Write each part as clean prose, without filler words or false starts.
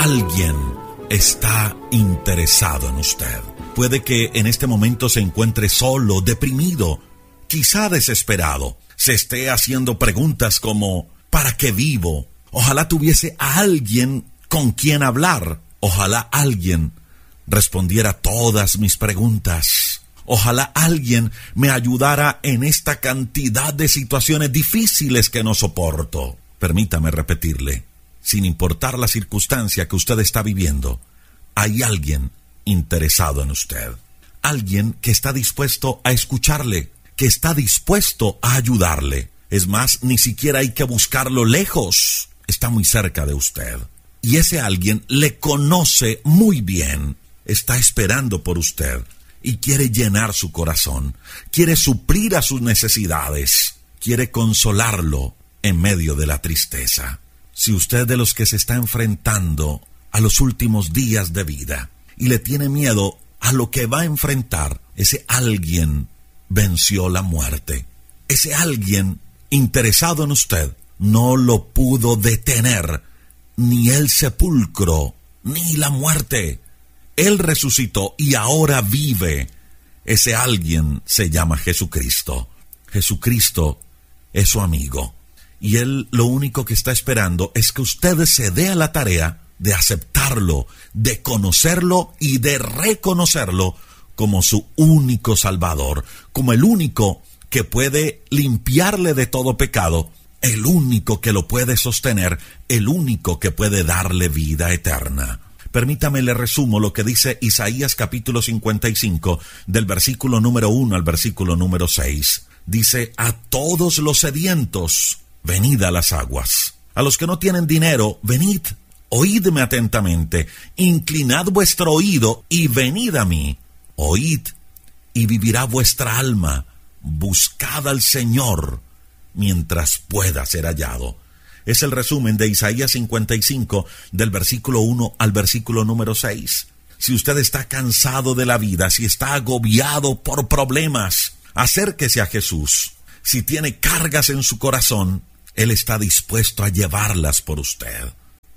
alguien está interesado en usted. Puede que en este momento se encuentre solo, deprimido, quizá desesperado. Se esté haciendo preguntas como ¿para qué vivo? Ojalá tuviese a alguien con quien hablar. Ojalá alguien respondiera todas mis preguntas. Ojalá alguien me ayudara en esta cantidad de situaciones difíciles que no soporto. Permítame repetirle, sin importar la circunstancia que usted está viviendo, hay alguien interesado en usted. Alguien que está dispuesto a escucharle, que está dispuesto a ayudarle. Es más, ni siquiera hay que buscarlo lejos. Está muy cerca de usted. Y ese alguien le conoce muy bien. Está esperando por usted y quiere llenar su corazón. Quiere suplir a sus necesidades. Quiere consolarlo en medio de la tristeza. Si usted de los que se está enfrentando a los últimos días de vida y le tiene miedo a lo que va a enfrentar, ese alguien venció la muerte. Ese alguien interesado en usted no lo pudo detener ni el sepulcro ni la muerte. Él resucitó y ahora vive. Ese alguien se llama Jesucristo. Jesucristo es su amigo. Y Él lo único que está esperando es que usted se dé a la tarea de aceptarlo, de conocerlo y de reconocerlo como su único Salvador, como el único que puede limpiarle de todo pecado, el único que lo puede sostener, el único que puede darle vida eterna. Permítame, le resumo lo que dice Isaías capítulo 55, del versículo número 1 al versículo número 6. Dice: a todos los sedientos, venid a las aguas. A los que no tienen dinero, venid, oídme atentamente, inclinad vuestro oído y venid a mí. Oíd, y vivirá vuestra alma. Buscad al Señor mientras pueda ser hallado. Es el resumen de Isaías 55, del versículo 1 al versículo número 6. Si usted está cansado de la vida, si está agobiado por problemas, acérquese a Jesús. Si tiene cargas en su corazón, Él está dispuesto a llevarlas por usted.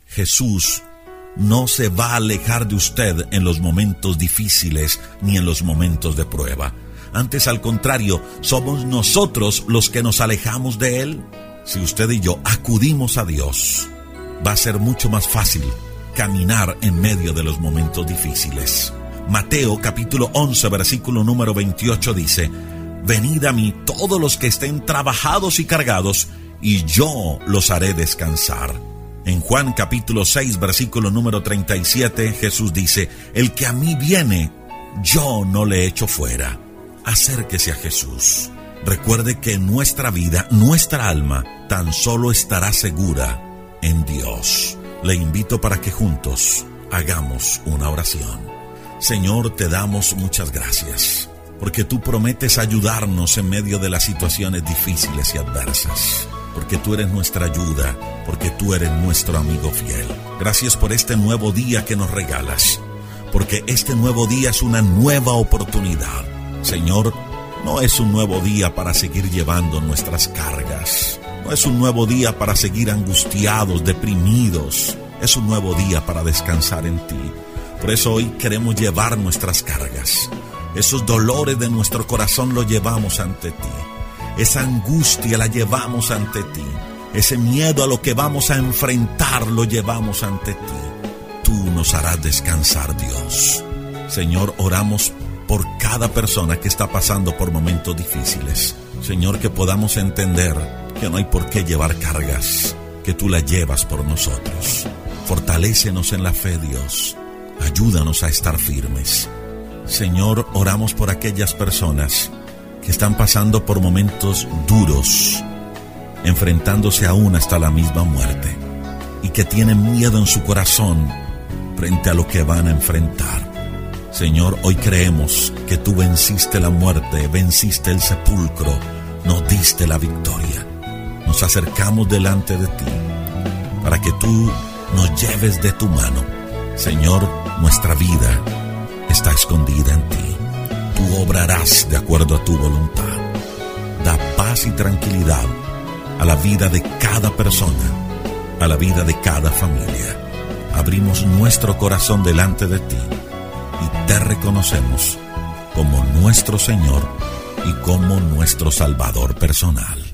Jesús no se va a alejar de usted en los momentos difíciles ni en los momentos de prueba. Antes, al contrario, somos nosotros los que nos alejamos de Él. Si usted y yo acudimos a Dios, va a ser mucho más fácil caminar en medio de los momentos difíciles. Mateo capítulo 11, versículo número 28 dice: venid a mí todos los que estén trabajados y cargados, y yo los haré descansar. En Juan capítulo 6, versículo número 37, Jesús dice: el que a mí viene, yo no le echo fuera. Acérquese a Jesús. Recuerde que nuestra vida, nuestra alma, tan solo estará segura en Dios. Le invito para que juntos hagamos una oración. Señor, te damos muchas gracias, porque tú prometes ayudarnos en medio de las situaciones difíciles y adversas. Porque tú eres nuestra ayuda, porque tú eres nuestro amigo fiel. Gracias por este nuevo día que nos regalas, porque este nuevo día es una nueva oportunidad. Señor, no es un nuevo día para seguir llevando nuestras cargas. No es un nuevo día para seguir angustiados, deprimidos. Es un nuevo día para descansar en ti. Por eso hoy queremos llevar nuestras cargas. Esos dolores de nuestro corazón los llevamos ante ti. Esa angustia la llevamos ante ti. Ese miedo a lo que vamos a enfrentar lo llevamos ante ti. Tú nos harás descansar, Dios. Señor, oramos por cada persona que está pasando por momentos difíciles. Señor, que podamos entender que no hay por qué llevar cargas, que tú las llevas por nosotros. Fortalécenos en la fe, Dios. Ayúdanos a estar firmes. Señor, oramos por aquellas personas que están pasando por momentos duros, enfrentándose aún hasta la misma muerte, y que tienen miedo en su corazón frente a lo que van a enfrentar. Señor, hoy creemos que tú venciste la muerte, venciste el sepulcro, nos diste la victoria. Nos acercamos delante de ti para que tú nos lleves de tu mano. Señor, nuestra vida está escondida en ti. Tú obrarás de acuerdo a tu voluntad. Da paz y tranquilidad a la vida de cada persona, a la vida de cada familia. abrimos nuestro corazón delante de ti y te reconocemos como nuestro Señor y como nuestro Salvador personal.